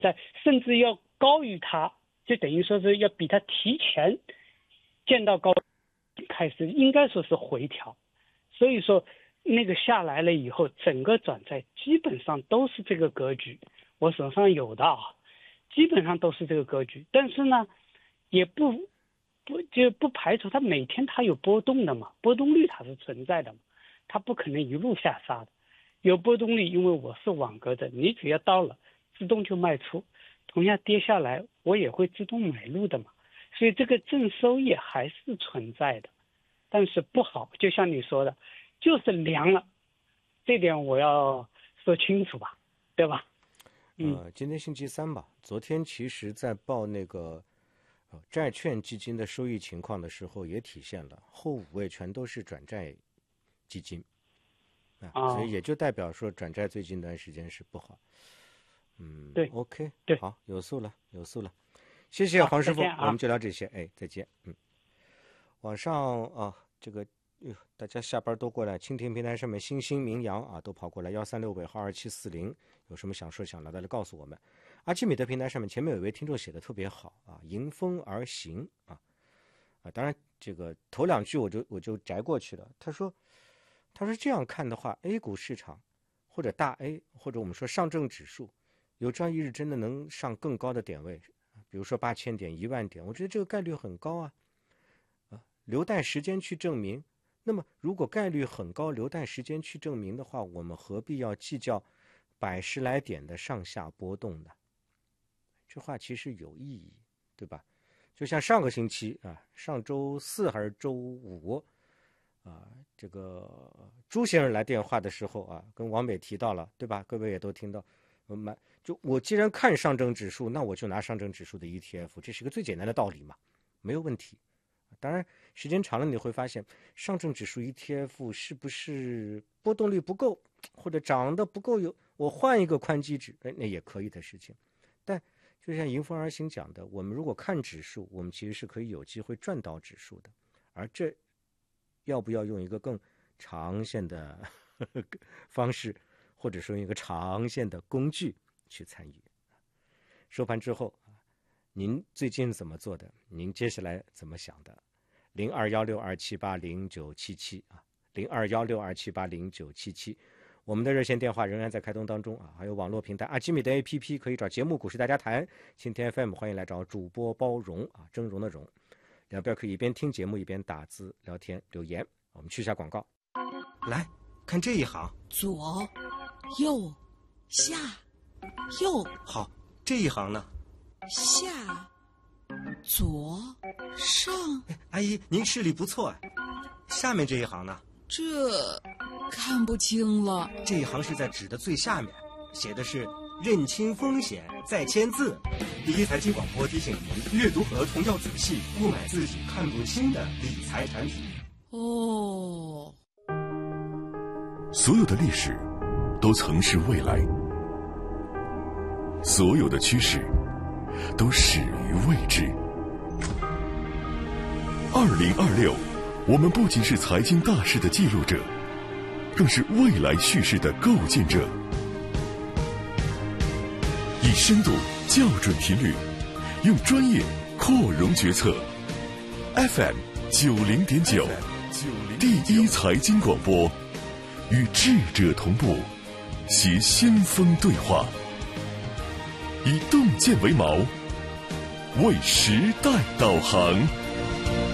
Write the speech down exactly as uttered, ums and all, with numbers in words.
在甚至要高于它，就等于说是要比它提前见到高开始，应该说是回调。所以说那个下来了以后，整个转债基本上都是这个格局，我手上有的啊，基本上都是这个格局。但是呢，也不不就不排除它每天它有波动的嘛，波动率它是存在的嘛，它不可能一路下杀的，有波动率，因为我是网格的，你只要到了自动就卖出，同样跌下来我也会自动买入的嘛，所以这个正收益还是存在的。但是不好，就像你说的，就是凉了，这点我要说清楚吧，对吧？ 嗯、呃，今天星期三吧，昨天其实在报那个、呃、债券基金的收益情况的时候，也体现了后五位全都是转债基金，啊， 哦、 所以也就代表说转债最近一段时间是不好。嗯， 对 ，OK， 对， 好，有数了，有数了，谢谢黄师傅， 啊、 我们就聊这些，哎，再见，嗯。网上啊，这个、呃、大家下班都过来，蜻蜓平台上面星星名扬啊都跑过来，幺三六尾号二七四零，有什么想说想聊的来告诉我们。阿基米德平台上面前面有一位听众写的特别好啊，迎风而行啊啊，当然这个头两句我就我就摘过去了。他说他说这样看的话 ，A 股市场或者大 A 或者我们说上证指数，有朝一日真的能上更高的点位，比如说八千点、一万点，我觉得这个概率很高啊。留待时间去证明。那么如果概率很高，留待时间去证明的话，我们何必要计较百十来点的上下波动呢？这话其实有意义，对吧？就像上个星期啊，上周四还是周五啊，这个朱先生来电话的时候啊，跟王美提到了，对吧？各位也都听到，我买就我既然看上证指数，那我就拿上证指数的 E T F， 这是个最简单的道理嘛，没有问题。当然时间长了你会发现上证指数 E T F 是不是波动率不够，或者涨得不够有，我换一个宽基指，那也可以的事情。但就像迎风而行讲的，我们如果看指数，我们其实是可以有机会赚到指数的，而这要不要用一个更长线的呵呵方式，或者说用一个长线的工具去参与。收盘之后您最近怎么做的？您接下来怎么想的？零二幺六二七八零九七七啊，零二幺六二七八零九七七，我们的热线电话仍然在开通当中啊，还有网络平台阿基米的 A P P 可以找节目股市大家谈，蜻蜓 F M 欢迎来找主播包容啊，峥嵘的嵘，两边可以一边听节目一边打字聊天留言。我们去一下广告， 来看这一行， 左右下右， 好，这一行呢？ 下左上， 阿姨您视力不错啊。下面这一行呢？ 这看不清了。 这一行是在纸的最下面，写的是认清风险再签字。第一财经广播提醒您，阅读合同要仔细，勿买自己看不清的理财产品。 哦， 所有的历史都曾是未来，所有的趋势都始于未知。二零二六，我们不仅是财经大事的记录者，更是未来叙事的构建者。以深度校准频率，用专业扩容决策。F M 九零点九，第一财经广播，与智者同步，携先锋对话，以洞见为锚，为时代导航。